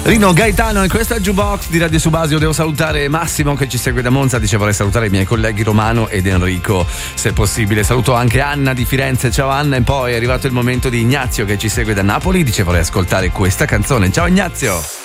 Rino Gaetano in questa Jukebox di Radio Subasio. Devo salutare Massimo che ci segue da Monza, dice vorrei salutare i miei colleghi Romano ed Enrico se possibile. Saluto anche Anna di Firenze, ciao Anna. E poi è arrivato il momento di Ignazio che ci segue da Napoli, dice vorrei ascoltare questa canzone. Ciao Ignazio.